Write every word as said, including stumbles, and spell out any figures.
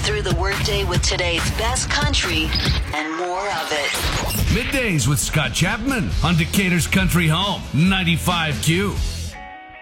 through the workday with today's best country and more of it. Middays with Scott Chapman on Decatur's Country Home, ninety-five Q.